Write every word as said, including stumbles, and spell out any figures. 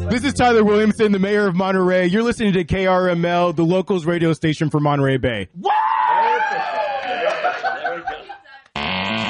This is Tyler Williamson, the mayor of Monterey. You're listening to K R M L, the locals radio station for Monterey Bay. What?